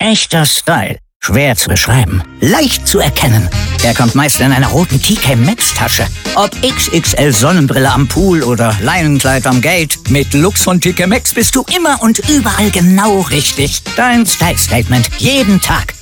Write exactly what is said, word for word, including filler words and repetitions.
Echter Style. Schwer zu beschreiben. Leicht zu erkennen. Er kommt meist in einer roten T K Maxx Tasche. Ob X X L Sonnenbrille am Pool oder Leinenkleid am Gate. Mit Lux von T K Maxx bist du immer und überall genau richtig. Dein Style Statement. Jeden Tag.